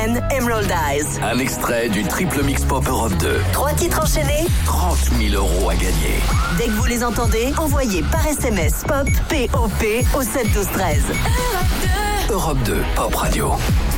Ken, Emerald Eyes. Un extrait du triple mix pop Europe 2. 3 titres enchaînés, 30 000 € à gagner. Dès que vous les entendez, envoyez par SMS POP, POP au 7 12 13. Europe 2, Pop Radio.